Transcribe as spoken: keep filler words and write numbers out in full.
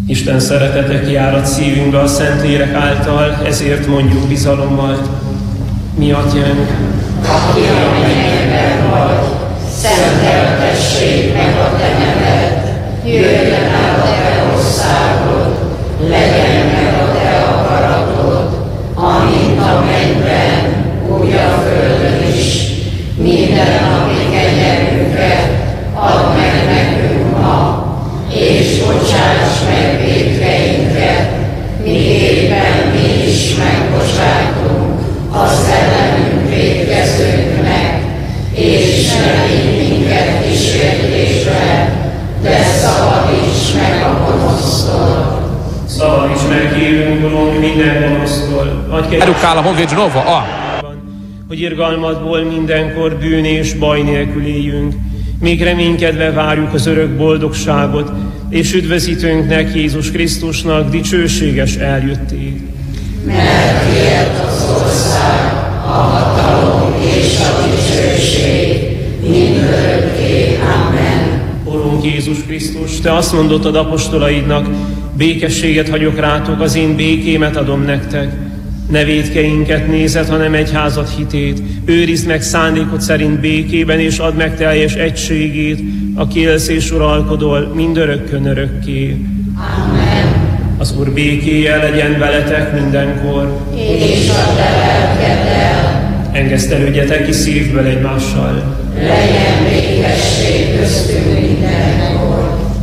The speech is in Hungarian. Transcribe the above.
Isten szeretete kiárad szívünkbe a Szentlélek által, ezért mondjuk bizalommal: mi atyánk, aki a mennyekben vagy, szenteltessék meg a te neved, jöjjön el a te országod, legyen meg a te akaratod, amint a mennyben, úgy a földön is. Minden napi kenyerünket add meg nekünk ma, és bocsáss meg vétkeinket, miképpen mi is megbocsátunk az ellenünk vétkezőknek, és ne vigy minket kísértésbe, de szabadíts meg a gonosztól. Szabadíts meg, kérünk, Urunk, minden gonosztól. Educál a Honvéd Nova, a! Hogy irgalmadból mindenkor bűn és baj nélkül éljünk, még reménykedve várjuk az örök boldogságot, és üdvözítőnknek, Jézus Krisztusnak dicsőséges eljöttét. Mert tiéd az ország, a hatalom és a dicsőség, mindörökké. Amen. Urunk Jézus Krisztus, Te azt mondottad apostolaidnak: békességet hagyok rátok, az én békémet adom nektek. Ne vétkeinket nézed, hanem egyházad hitét. Őrizd meg szándékod szerint békében, és add meg teljes egységét, aki élsz és uralkodol mindörökkön örökké. Amen. Az Úr békéje legyen veletek mindenkor. És a te lelkeddel. Engesztelődjetek ki szívből egymással. Legyen békesség köztünk mindenkor.